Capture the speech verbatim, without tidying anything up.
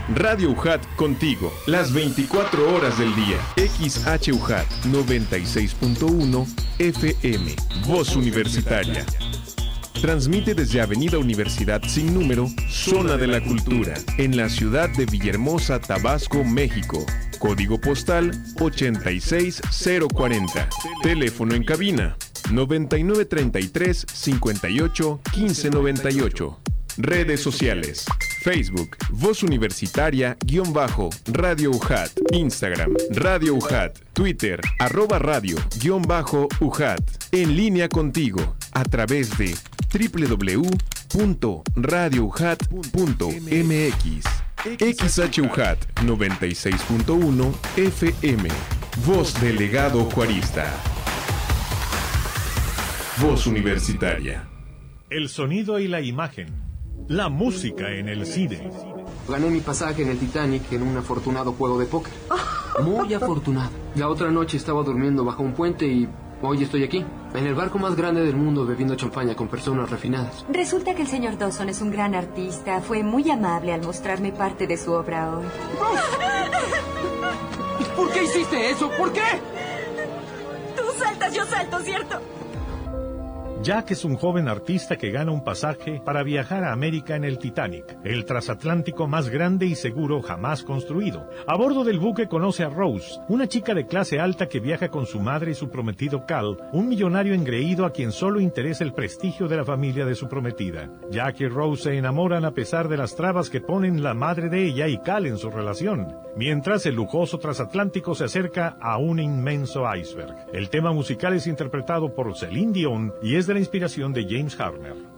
Radio U J A T contigo, las veinticuatro horas del día. X H U J A T noventa y seis punto uno F M, Voz Universitaria. Transmite desde Avenida Universidad sin número, Zona de la Cultura, en la ciudad de Villahermosa, Tabasco, México. Código postal ochenta y seis cero cuarenta. Teléfono en cabina noventa y nueve treinta y tres cincuenta y ocho quince noventa y ocho. Redes sociales: Facebook, Voz Universitaria, guión bajo, Radio U J A T, Instagram, Radio U J A T, Twitter, arroba radio, guión bajo, U J A T. En línea contigo, a través de doble u doble u doble u punto radio u j a t punto m x. X H U J A T noventa y seis punto uno F M, Voz Delegado Juarista. Voz Universitaria. El sonido y la imagen. La música en el cine. Gané mi pasaje en el Titanic en un afortunado juego de póker. Muy afortunado. La otra noche estaba durmiendo bajo un puente y hoy estoy aquí, en el barco más grande del mundo, bebiendo champaña con personas refinadas. Resulta que el señor Dawson es un gran artista. Fue muy amable al mostrarme parte de su obra hoy. ¿Por qué hiciste eso? ¿Por qué? Tú saltas, yo salto, ¿cierto? Jack es un joven artista que gana un pasaje para viajar a América en el Titanic, el transatlántico más grande y seguro jamás construido. A bordo del buque conoce a Rose, una chica de clase alta que viaja con su madre y su prometido Cal, un millonario engreído a quien solo interesa el prestigio de la familia de su prometida. Jack y Rose se enamoran a pesar de las trabas que ponen la madre de ella y Cal en su relación, mientras el lujoso transatlántico se acerca a un inmenso iceberg. El tema musical es interpretado por Celine Dion y es de la inspiración de James Horner.